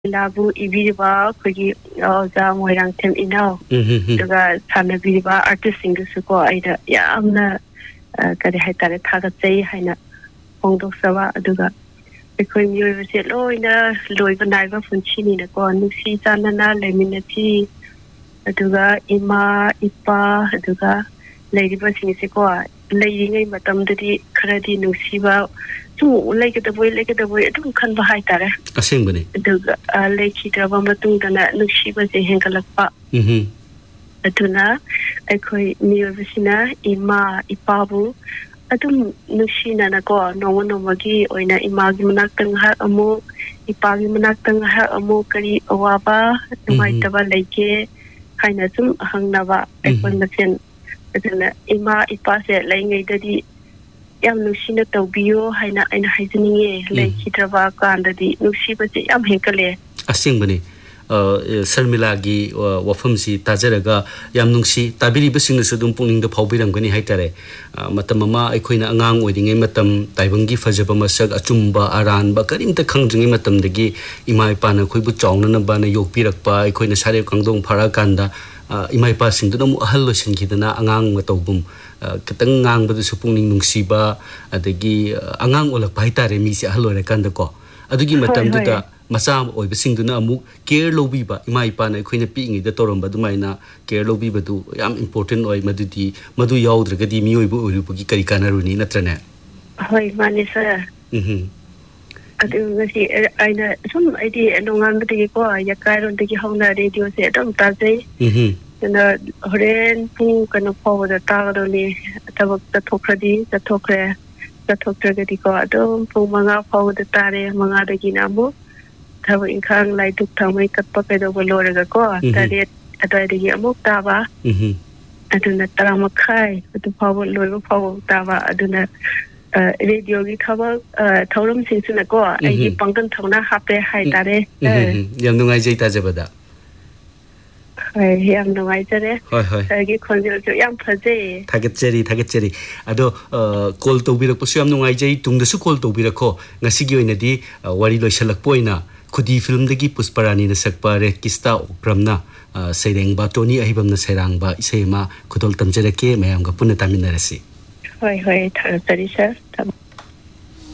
Labu Ibiriba, Kugi, Oza, Moirang Tim Ino, the Sanabiriba, artist in the Suko, Ida, Yamna, Kadihata, Tagatay, Hina, Hondo Sava, Aduga. Because you said, oh, in a Loiva from Chini, the Gon, Sisana, Leminati, Aduga, Ima, Ipa, Aduga, Lady Basinisico, Lady Matamdi, Kredi, Nusiba. Like the way, don't come behind that. A symbol. The lake Gavamatunga, Nushi was a Hankalapa. Atuna, I call Nirvasina, Ima, Ipabu, Atum Nushina Nago, no one of Magi, or in a Imagimanakang ha a mo, Ipagimanakang ha a mo, Kari, Awaba, Maitava Lake, Hainasum, Hangnava, I call Masin. Ima, Ipase, laying a daddy. Yam Nushina Tobio, Haina and Haizini, Lake Hitravaka, and the Nushiba, Yam Hinkale. A symbol. Sarmilagi, Wafumsi, Tazeraga, Yam Nungsi, Tabiri Bissing the Sudum pulling the Pobiram Gani Haitare, Matamama, Equina Angang, wedding Matam, Taibangi Fajabamasak, Achumba, Aran, Bakarim the Kangjing Matam the Gi, Imaipana, Kuibu Chong, Nabana, Yok Pirakpa, Equina Sari Kangdong, Paraganda. Imay passing to the Hallosin Kitana, Angang Matobum, Katangang, but the Supuning Nungsiba, at the Gi Angang or Paitare Misi Hallo Kandako. Adugi Matam Duda, Masam or the Singuna Mu, Care Lobiba, Imay Pana, Queen of Ping, the Torum Badumaina, Care Lobiba do, am important or Madudi, Madu Yaud, Regadi Mubu, Karikana Runi, Natrana. Hi, Manisa. I know some idea and don't undergo. I can't take home that radio said, don't say. And the Horen, who can follow the Taroni, the Tokradi, the Tokre, the Tokradico, don't pull Manga forward the Tare, Manga the Ginabu, have in Kang like to tell me cut pocket over Lorega, that it at the Yamutava, and then the Taramakai, with the power Loro Power Tava, I do not. Radio recover, Torum since in a go, I give Bungan Tona happy high daddy. Yamnungai Zeta. I am no idea. I give consider to young Paze. Tageteri. Ado, call to be a Posiam no IJ, Tung the Sukol to be a co, Nasigio in a day, Warilo Shalakpoina, could he film the Gipus Parani, the Sakpare, Kista, Pramna, saying Batoni, Ahibam the Serang, ba Isema, Kutol Tamjereke, Mayam Kapuna Taminarasi. Hi, Teresa.